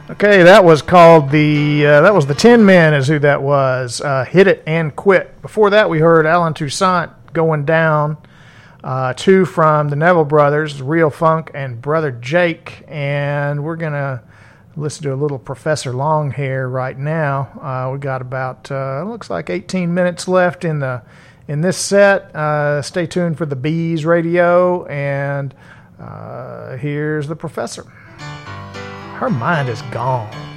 Okay, that was called that was the Tin Men is who that was. Hit It and Quit. Before that, we heard Alan Toussaint, Going Down. Two from the Neville Brothers, Real Funk and Brother Jake. And we're going to listen to a little Professor Longhair right now. We got about, looks like 18 minutes left in this set. Stay tuned for the Bees Radio. And here's the Professor. Her mind is gone.